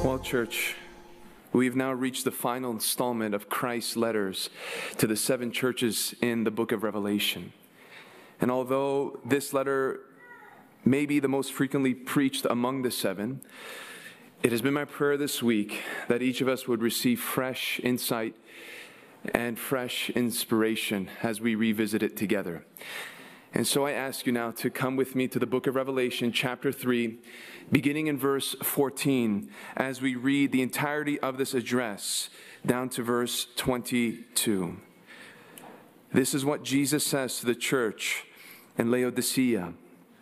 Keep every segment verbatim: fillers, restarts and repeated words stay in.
Well, church, we've now reached the final installment of Christ's letters to the seven churches in the book of Revelation. And although this letter may be the most frequently preached among the seven, it has been my prayer this week that each of us would receive fresh insight and fresh inspiration as we revisit it together. And so I ask you now to come with me to the book of Revelation, chapter three, beginning in verse fourteen, as we read the entirety of this address down to verse twenty-two. This is what Jesus says to the church in Laodicea.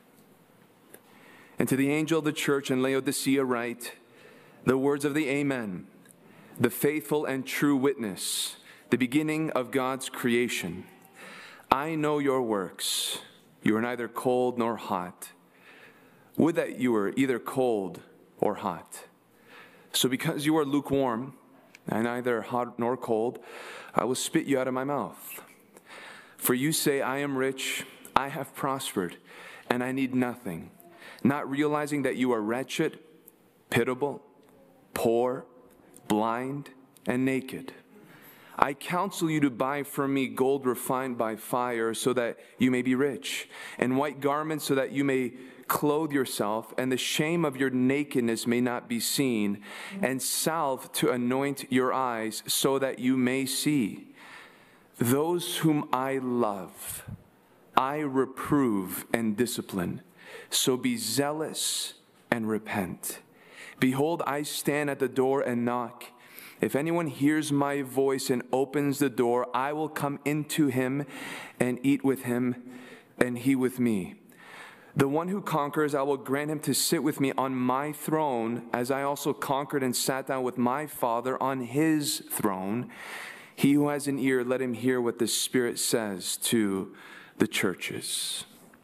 And to the angel of the church in Laodicea write, the words of the Amen, the faithful and true witness, the beginning of God's creation. I know your works. You are neither cold nor hot. Would that you were either cold or hot. So because you are lukewarm, and neither hot nor cold, I will spit you out of my mouth. For you say, I am rich, I have prospered, and I need nothing, not realizing that you are wretched, pitiable, poor, blind, and naked. I counsel you to buy from me gold refined by fire so that you may be rich, and white garments so that you may clothe yourself, and the shame of your nakedness may not be seen, and salve to anoint your eyes so that you may see. Those whom I love, I reprove and discipline, so be zealous and repent. Behold, I stand at the door and knock. If anyone hears my voice and opens the door, I will come into him and eat with him, and he with me. The one who conquers, I will grant him to sit with me on my throne, as I also conquered and sat down with my Father on his throne. He who has an ear, let him hear what the Spirit says to the churches.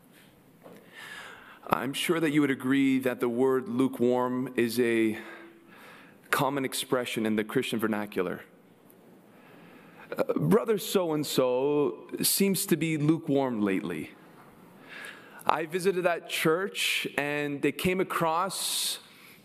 I'm sure that you would agree that the word lukewarm is a common expression in the Christian vernacular. Uh, Brother so-and-so seems to be lukewarm lately. I visited that church and they came across